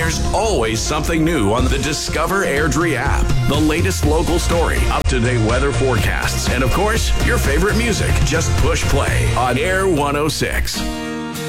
There's always something new on the Discover Airdrie app. The latest local story, up-to-date weather forecasts, and of course, your favorite music. Just push play on Air 106.